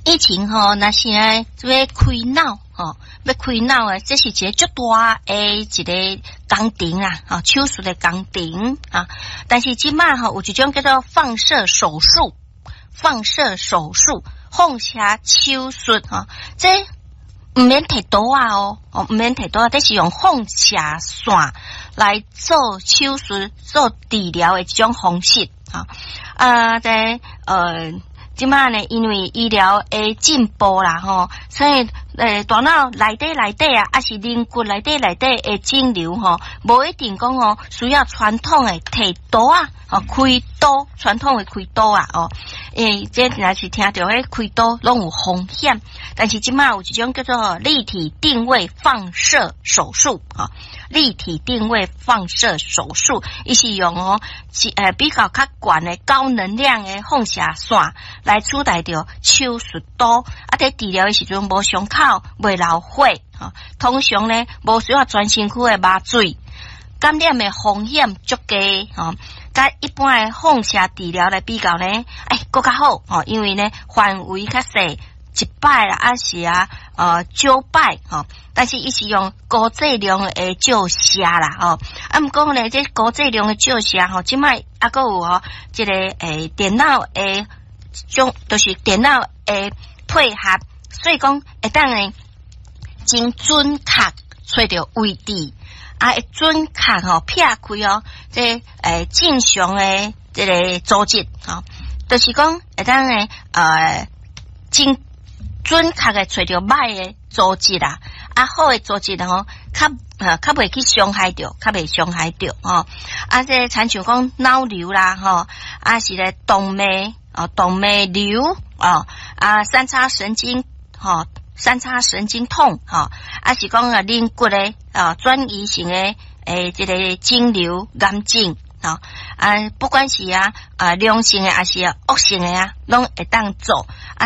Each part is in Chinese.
以前吼，那是要开脑吼，要开脑诶，这是一个足大诶一个工程啊，啊，手术的工程啊。但是即卖吼有一种叫做放射手术，放射手术、放射手术哈，这唔免摕刀啊哦，唔免摕刀啊，这是用放射线来做手术、做治疗的一种方式啊。即摆呢，因为医疗的进步啦吼，所以大脑内底啊，还是灵骨内底的肿瘤吼，无一定讲吼需要传统的摕刀啊，开刀传统的开刀啊哦，这若是听到迄开刀拢有风险，但是即摆有一种叫做立体定位放射手术啊。立体定位放射手术，伊是用比较悬的高能量的放射线来取代掉手术刀，在治疗的时阵无伤口、袂流血通常呢无需要全身躯的麻醉，感染的风险足低甲一般的放射治疗来比较呢，更较好因为呢范围较细。一摆啦，还是少摆但是伊是用高剂量的照射啦毋过呢，这高剂量的照射即摆还有这个电脑的种，就是电脑的配合，所以讲会当呢真准确找到位置会准确撇开这正常的这个组织就是讲会当呢真准确的找到歹的组织啦，好的组织较袂去伤害着，较袂伤害着这亲像讲脑瘤啦是咧动脉瘤三叉神经痛是讲灵骨的转移性的这个肿瘤癌症不管是良性的还是恶性的拢会当做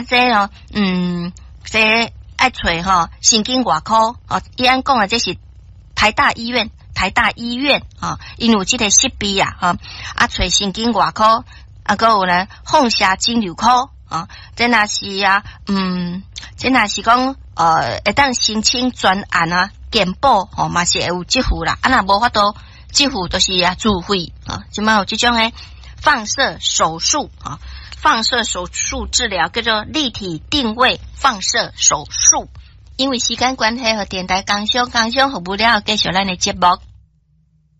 这爱找神经外科伊安讲的这是台大医院因有这个设备找神经外科还有呢放射肿瘤科这若是这若是讲会当申请专案健保嘛是会有支付啦，若无法度支付就是自费即摆有这种的放射手术放射手术治疗叫做立体定位放射手术。因为时间关系和电台工商服务了，继续咱的节目。